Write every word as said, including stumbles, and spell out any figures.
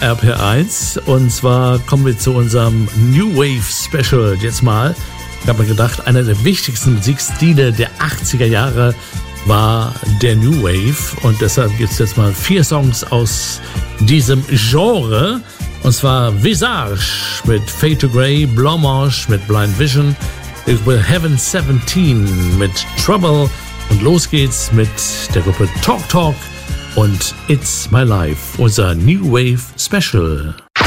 R P R eins. Und zwar kommen wir zu unserem New Wave Special jetzt mal. Ich habe mir gedacht, einer der wichtigsten Musikstile der achtziger Jahre war der New Wave. Und deshalb gibt es jetzt mal vier Songs aus diesem Genre. Und zwar Visage mit Fade to Grey, Blancmange mit Blind Vision, It Will Heaven siebzehn mit Trouble. Und los geht's mit der Gruppe Talk Talk und It's My Life, unser New Wave Special.